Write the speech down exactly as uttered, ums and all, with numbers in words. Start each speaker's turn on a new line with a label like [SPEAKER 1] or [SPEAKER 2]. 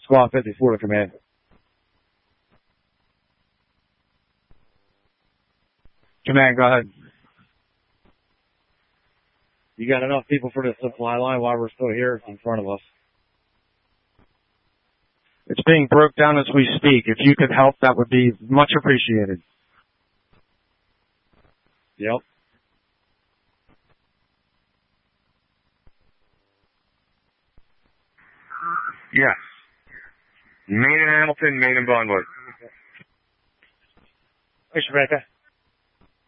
[SPEAKER 1] Squad fifty-four to command. Command, go ahead. You got enough people for the supply line while we're still here in front of us?
[SPEAKER 2] It's being broke down as we speak. If you could help, that would be much appreciated.
[SPEAKER 1] Yep.
[SPEAKER 3] Yes. Main and Hamilton, Main and Bondwood.
[SPEAKER 1] Hey, Rebecca.